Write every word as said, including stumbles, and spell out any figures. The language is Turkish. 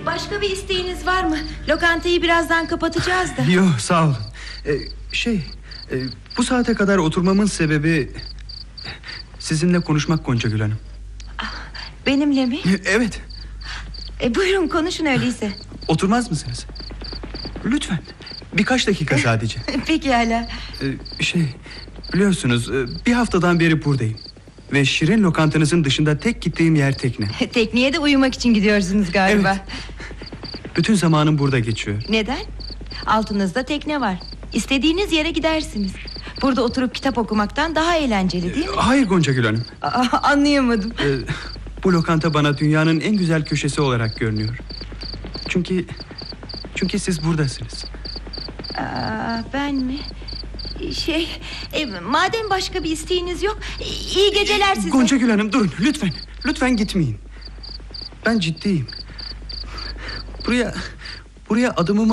Başka bir isteğiniz var mı? Lokantayı birazdan kapatacağız da. Yok, sağ olun. Ee, şey e, Bu saate kadar oturmamın sebebi sizinle konuşmak Goncagül Hanım. Benimle mi? Evet. E, buyurun konuşun öyleyse. Oturmaz mısınız? Lütfen. Birkaç dakika sadece. Pekala. Ee, şey biliyorsunuz bir haftadan beri buradayım. Ve şirin lokantanızın dışında tek gittiğim yer tekne. Tekneye de uyumak için gidiyorsunuz galiba. Evet. Bütün zamanım burada geçiyor. Neden? Altınızda tekne var. İstediğiniz yere gidersiniz. Burada oturup kitap okumaktan daha eğlenceli değil mi? Hayır Goncagül Hanım. Aa, anlayamadım. Ee, bu lokanta bana dünyanın en güzel köşesi olarak görünüyor. Çünkü Çünkü siz buradasınız. Aa, ben mi? Şey e, madem başka bir isteğiniz yok, iyi geceler size. Goncagül Hanım durun lütfen. Lütfen gitmeyin. Ben ciddiyim. Buraya Buraya adımımı